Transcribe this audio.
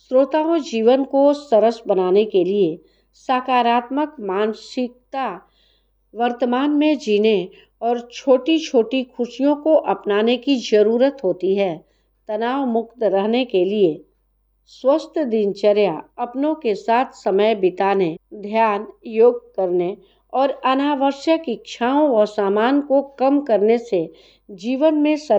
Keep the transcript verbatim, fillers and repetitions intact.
श्रोताओं, जीवन को सरस बनाने के लिए सकारात्मक मानसिकता, वर्तमान में जीने और छोटी-छोटी खुशियों को अपनाने की ज़रूरत होती है। तनाव मुक्त रहने के लिए स्वस्थ दिनचर्या, अपनों के साथ समय बिताने, ध्यान, योग करने और अनावश्यक इच्छाओं व सामान को कम करने से जीवन में